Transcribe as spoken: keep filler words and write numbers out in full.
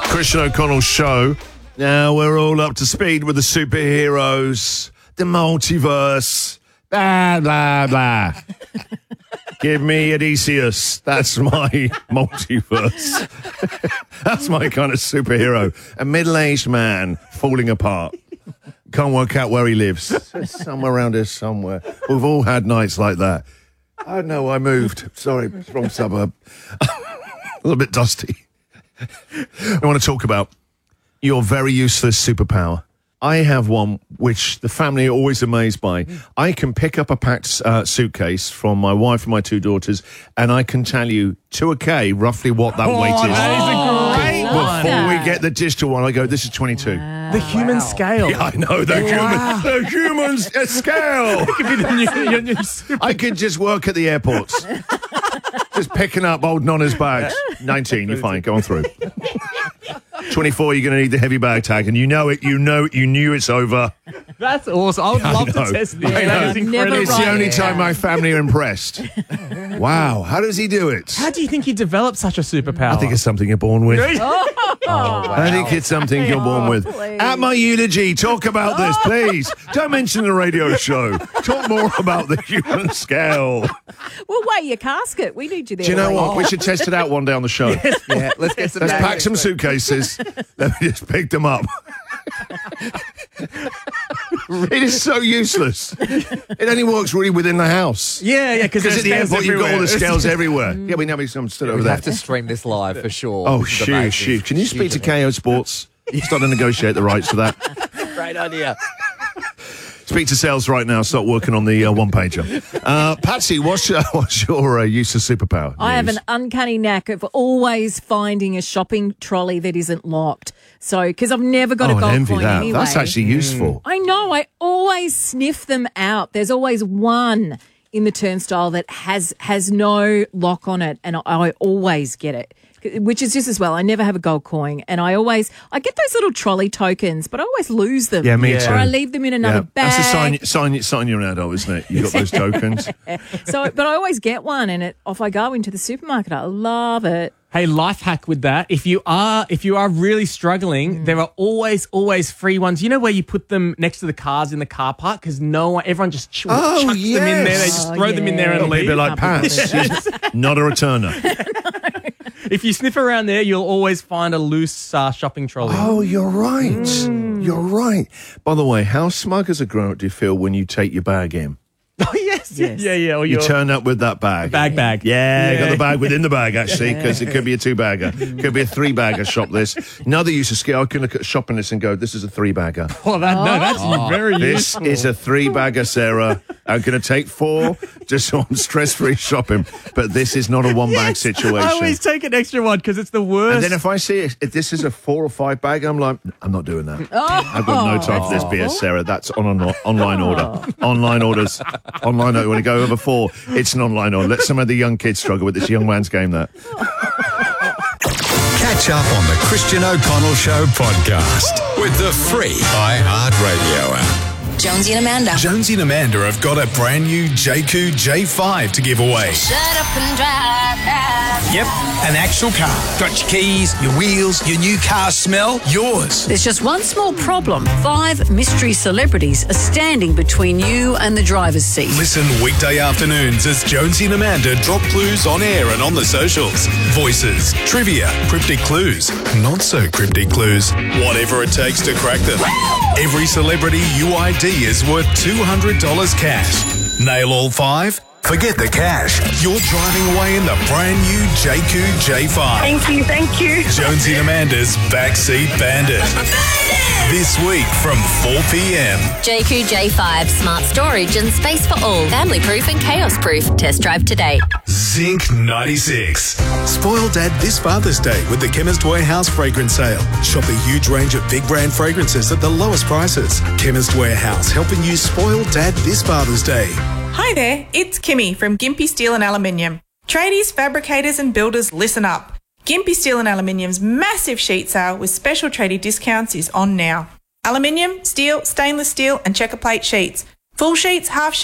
Christian O'Connell Show. Now we're all up to speed with the superheroes, the multiverse, blah, blah, blah. Give me Odysseus. That's my multiverse. That's my kind of superhero. A middle-aged man falling apart. Can't work out where he lives. Somewhere around here somewhere. We've all had nights like that. I know I moved. Sorry, wrong suburb. A little bit dusty. I want to talk about your very useless superpower. I have one which the family are always amazed by. I can pick up a packed uh, suitcase from my wife and my two daughters, and I can tell you to a K roughly what that oh, weight is. That is a great one. Before we get the digital one, I go, this is twenty-two. Wow. The human wow. scale. Yeah, I know, the wow. human, the human uh, scale. It could be the new, your new super. I could just work at the airports. Just picking up old Nonna's bags. nineteen, you're fine, go on through. twenty-four, you're going to need the heavy bag tag, and you know it, you know it, you knew it's over. That's awesome. I would I love know. to test this. I know. That is incredible. It's the only time my family are impressed. Wow, how does he do it? How do you think he developed such a superpower? I think it's something you're born with. Oh, wow. I think it's something you're born with. Please. At my eulogy, talk about this, please. Don't mention the radio show. Talk more about the human scale. We'll weigh your casket. We need you there. Do you know to what? weigh We it. should test it out one day on the show. Yes. Yeah, let's get some. Let's bags. pack some suitcases. Let me just pick them up. It is so useless. It only works really within the house. Yeah, yeah, because Because at the airport, you've got all the scales everywhere. Yeah, we know some stood over We there. have to stream this live for sure. Oh, This is shoot, amazing. shoot. Can you speak Huge to K O Sports? Start to negotiate the rights for that. Great idea. Speak to sales right now. Start working on the uh, one-pager. Uh, Patsy, what's your, what's your uh, use of superpower? I have News? an uncanny knack of always finding a shopping trolley that isn't locked. So, because I've never got oh, a gold I envy coin that. anyway. That's actually useful. I know. I always sniff them out. There's always one in the turnstile that has has no lock on it, and I, I always get it. Which is just as well. I never have a gold coin, and I always I get those little trolley tokens, but I always lose them. Yeah, me Yeah. too. Or I leave them in another Yeah. bag. That's a sign, sign, sign you're an adult, isn't it? You've got those tokens. So, but I always get one, and it off I go into the supermarket. I love it. Hey, life hack with that. If you are if you are really struggling, there are always, always free ones. You know where you put them next to the cars in the car park because no one, everyone just ch- Oh, chucks them in there. They yes. just Oh, throw them in there yeah. and It'll be a leave. bit like Can't be Pats. bothered. She's not a returner. If you sniff around there, you'll always find a loose uh, shopping trolley. Oh, you're right. You're right. By the way, how smug as a grown-up do you feel when you take your bag in? Oh, yes, Yes. yeah, yeah. Or You your turn up with that bag. bag, bag. Yeah, Yeah. got the bag within the bag, actually, because it could be a two-bagger. Could be a three-bagger, shop this. Another use of skill, I can look at shopping this and go, this is a three-bagger. Oh, that, no, that's very This useful. is a three-bagger, Sarah. I'm going to take four just on stress-free shopping, but this is not a one-bag situation. I always take an extra one because it's the worst. And then if I see it, if this is a four or five bag, I'm like, I'm not doing that. I've got no time for this B S, Sarah. That's on an online order. Online orders. Online order. When you go over four, it's an online order. Let some of the young kids struggle with this young man's game, that. Catch up on the Christian O'Connell Show podcast with the free iHeartRadio app. Jonesy and Amanda. Jonesy and Amanda have got a brand new J Q J five to give away. Shut up and drive now. Yep, an actual car. Got your keys, your wheels, your new car smell, yours. There's just one small problem. Five mystery celebrities are standing between you and the driver's seat. Listen weekday afternoons as Jonesy and Amanda drop clues on air and on the socials. Voices, trivia, cryptic clues, not so cryptic clues, whatever it takes to crack them. Every celebrity U I D is worth two hundred dollars cash. Nail all five? Forget the cash. You're driving away in the brand new J Q J five. Thank you, thank you. Jonesy and Amanda's Backseat Bandit. This week from four p.m. J Q J five, smart storage and space for all. Family proof and chaos proof. Test drive today. Zinc ninety-six. Spoil Dad this Father's Day with the Chemist Warehouse fragrance sale. Shop a huge range of big brand fragrances at the lowest prices. Chemist Warehouse helping you spoil Dad this Father's Day. Hi there, it's Kimmy from Gympie Steel and Aluminium. Tradies, fabricators and builders, listen up. Gympie Steel and Aluminium's massive sheet sale with special tradie discounts is on now. Aluminium, steel, stainless steel and checker plate sheets. Full sheets, half sheets,